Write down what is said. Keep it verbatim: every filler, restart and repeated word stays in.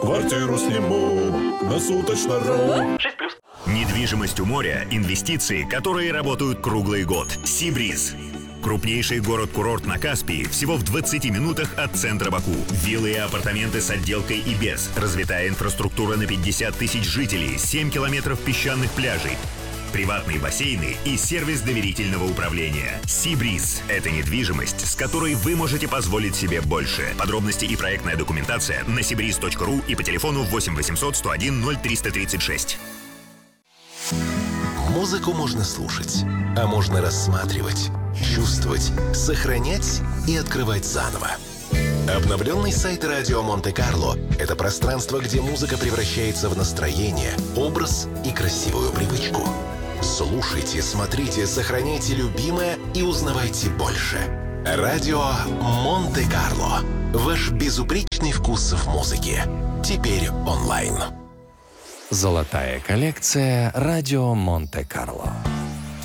Квартиру сниму на суточно.ру. Недвижимость у моря – инвестиции, которые работают круглый год. Сибриз. Крупнейший город-курорт на Каспии всего в двадцати минутах от центра Баку. Виллы и апартаменты с отделкой и без. Развитая инфраструктура на пятьдесят тысяч жителей, семь километров песчаных пляжей. Приватные бассейны и сервис доверительного управления. Сибриз – это недвижимость, с которой вы можете позволить себе больше. Подробности и проектная документация на сибриз точка ру и по телефону восемь восемьсот сто один ноль триста тридцать шесть. Музыку можно слушать, а можно рассматривать, чувствовать, сохранять и открывать заново. Обновленный сайт «Радио Монте-Карло» — это пространство, где музыка превращается в настроение, образ и красивую привычку. Слушайте, смотрите, сохраняйте любимое и узнавайте больше. «Радио Монте-Карло» — ваш безупречный вкус в музыке. Теперь онлайн. Золотая коллекция «Радио Монте-Карло».